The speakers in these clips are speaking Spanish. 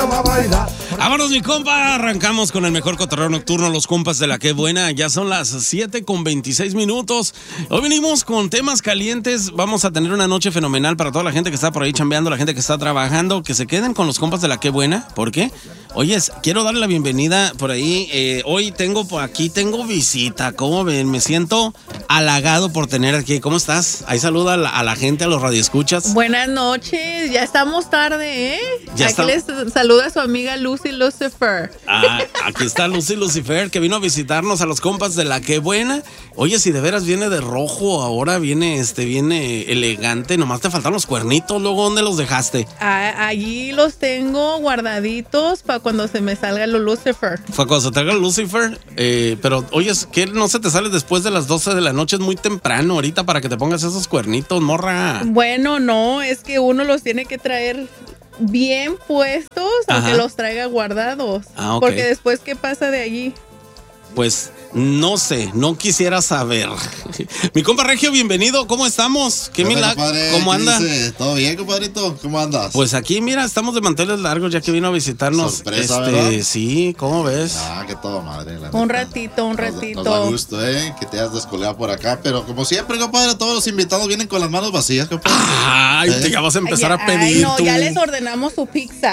va a bailar. Vámonos, mi compa. Arrancamos con el mejor cotorreo nocturno, los compas de la que buena. Ya son las 7:26. Hoy venimos con temas calientes. Vamos a tener una noche fenomenal para toda la gente que está por ahí chambeando, la gente que está trabajando. Que se queden con los compas de la que buena. ¿Por qué? Oyes, quiero darle la bienvenida por ahí. Hoy tengo visita. ¿Cómo ven? Me siento halagado por tener aquí. ¿Cómo estás? Ahí saluda a la gente, a los radioescuchas. Buenas noches. Ya estamos tarde, ¿eh? Ya aquí les saluda su amiga Lucy Lucifer. Aquí está Lucy Lucifer, que vino a visitarnos a los compas de la que buena. Oye, si de veras viene de rojo, ahora viene elegante. Nomás te faltan los cuernitos. Luego, ¿dónde los dejaste? Allí los tengo guardaditos para cuando se me salga lo Lucifer. Fue cuando se te salga el Lucifer. Pero, oye, ¿qué no se te sale después de las 12 de la noche? Es muy temprano ahorita para que te pongas esos cuernitos, morra. Bueno, no, es que uno los tiene que traer bien puestos, aunque los traiga guardados. Ok. Porque después, ¿qué pasa de allí? Pues no sé, no quisiera saber. Mi compa Regio, bienvenido, ¿cómo estamos? Qué milagro, ¿cómo anda? ¿Todo bien, compadrito? ¿Cómo andas? Pues aquí, mira, estamos de manteles largos ya que vino a visitarnos. Sorpresa, ¿verdad? Sí, ¿cómo ves? Que todo madre. Un ratito. Nos da gusto, que te hayas descolgado por acá, pero como siempre, compadre, todos los invitados vienen con las manos vacías, compadre. Ay, ya vas a empezar a pedir. No, ya les ordenamos su pizza,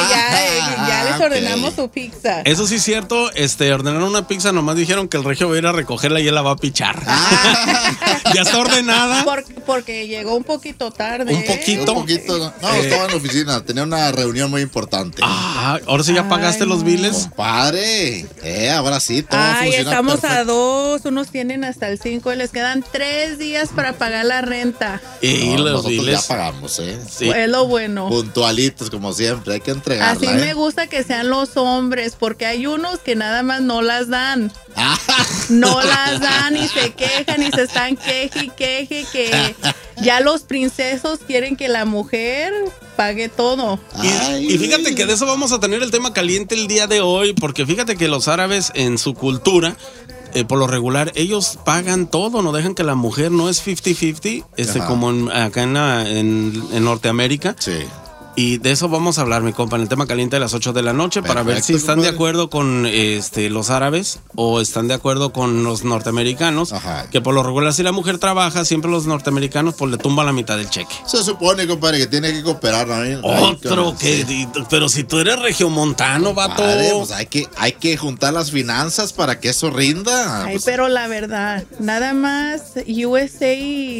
ya les ordenamos su pizza. Eso sí es cierto, ordenaron una pizza, nomás dijeron que el Regio va a ir a recogerla y él la va a pichar. Ya está ordenada. Porque llegó un poquito tarde. ¿Un poquito? No, estaba en la oficina, tenía una reunión muy importante. Ahora sí ya pagaste los biles. Compadre, ahora sí, todo funciona estamos perfecto. a 2, unos tienen hasta el 5 y les quedan 3 días para pagar la renta. Y los nosotros biles. ya pagamos, Sí. Es lo bueno. Puntualitos, como siempre, hay que entregarla. Así me gusta que sean los hombres, porque hay unos que nada más no las dan. No las dan y se quejan y se están queje, que ya los princesos quieren que la mujer pague todo. Y fíjate que de eso vamos a tener el tema caliente el día de hoy, porque fíjate que los árabes en su cultura, por lo regular, ellos pagan todo, no dejan que la mujer, no es 50-50, como acá en Norteamérica. Sí. Y de eso vamos a hablar, mi compa, en el tema caliente de las 8 de la noche. Perfecto, para ver si están de acuerdo con los árabes o están de acuerdo con los norteamericanos. Que por lo regular, si la mujer trabaja, siempre los norteamericanos pues le tumban la mitad del cheque. Se supone, compadre, que tiene que cooperar, ¿no? Otro que... Sí. Pero si tú eres regiomontano, vato. Pues hay que juntar las finanzas para que eso rinda. Ay, pero la verdad, nada más USA,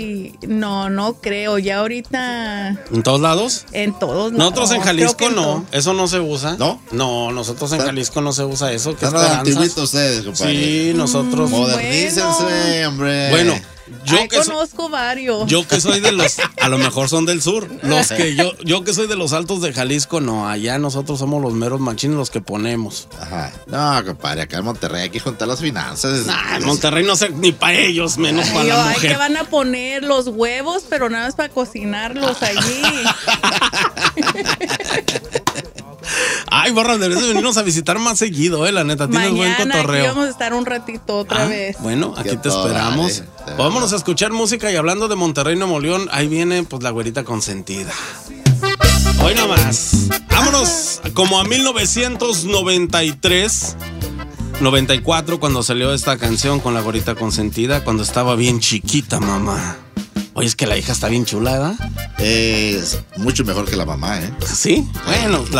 no creo. Ya ahorita... ¿En todos lados? En todos. Nosotros en Jalisco no, eso no se usa. ¿No? No, nosotros en Jalisco no se usa eso. Están antiguitos ustedes, compadre. Sí, nosotros. Modernícense, hombre. Bueno, yo conozco varios. Yo que soy de los, a lo mejor son del sur. Los que yo que soy de los altos de Jalisco, no, allá nosotros somos los meros machines los que ponemos. No, compadre, acá en Monterrey hay que juntar las finanzas. En Monterrey no sé ni para ellos, menos para la mujer. Ay, que van a poner los huevos, pero nada más para cocinarlos allí. Ay, borra, debes de venirnos a visitar más seguido, la neta, tienes buen cotorreo. Aquí vamos a estar un ratito otra vez. Bueno, aquí te esperamos. Vámonos a escuchar música y hablando de Monterrey, Nuevo León, ahí viene pues la güerita consentida. Hoy nomás. Vámonos como a 1993, 94, cuando salió esta canción con la güerita consentida, cuando estaba bien chiquita, mamá. Oye, es que la hija está bien chula, ¿verdad? Es mucho mejor que la mamá, ¿eh? Sí, bueno.